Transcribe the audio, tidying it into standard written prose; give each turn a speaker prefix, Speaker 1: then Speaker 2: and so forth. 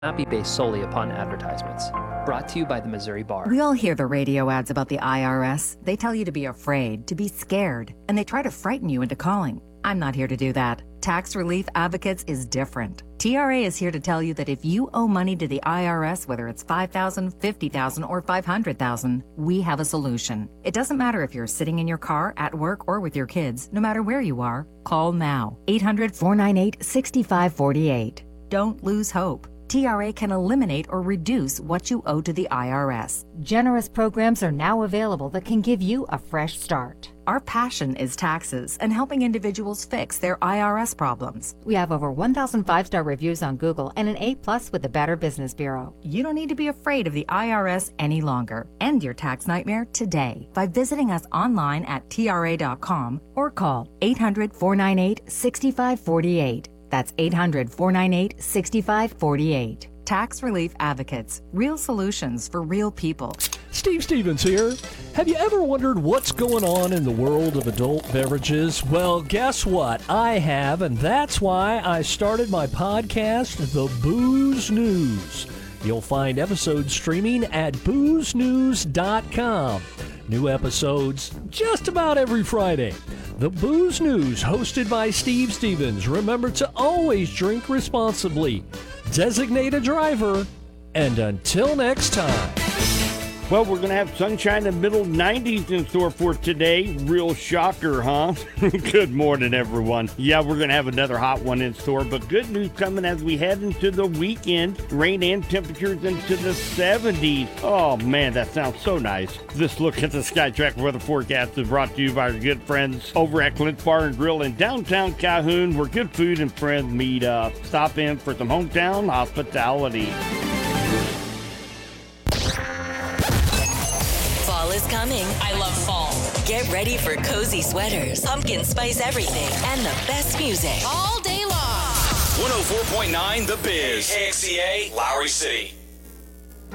Speaker 1: not be based solely upon advertisements. Brought to you by the Missouri Bar.
Speaker 2: We all hear the radio ads about the IRS. They tell you to be afraid, to be scared, and they try to frighten you into calling. I'm not here to do that. Tax Relief Advocates is different. TRA is here to tell you that if you owe money to the IRS, whether it's $5,000, $50,000, or $500,000, we have a solution. It doesn't matter if you're sitting in your car, at work, or with your kids. No matter where you are, call now. 800-498-6548. Don't lose hope. TRA can eliminate or reduce what you owe to the IRS.
Speaker 3: Generous programs are now available that can give you a fresh start.
Speaker 2: Our passion is taxes and helping individuals fix their IRS problems.
Speaker 3: We have over 1,000 5-star reviews on Google and an A+ with the Better Business Bureau.
Speaker 2: You don't need to be afraid of the IRS any longer. End your tax nightmare today by visiting us online at TRA.com or call 800-498-6548. That's 800-498-6548. Tax Relief Advocates. Real solutions for real people.
Speaker 4: Steve Stevens here. Have you ever wondered what's going on in the world of adult beverages? Well, guess what? I have, and that's why I started my podcast, The Booze News. You'll find episodes streaming at boozenews.com. New episodes just about every Friday. The Booze News, hosted by Steve Stevens. Remember to always drink responsibly. Designate a driver. And until next time.
Speaker 5: Well, we're going to have sunshine in the middle 90s in store for today. Real shocker, huh? Good morning, everyone. Yeah, we're going to have another hot one in store, but good news coming as we head into the weekend. Rain and temperatures into the 70s. Oh, man, that sounds so nice. This look at the SkyTrack weather forecast is brought to you by our good friends over at Clint's Bar and Grill in downtown Calhoun, where good food and friends meet up. Stop in for some hometown hospitality.
Speaker 6: Is coming.
Speaker 7: I love fall.
Speaker 6: Get ready for cozy sweaters, pumpkin spice everything, and the best music
Speaker 7: all day long.
Speaker 8: 104.9 The Biz. KXCA, Lowry City.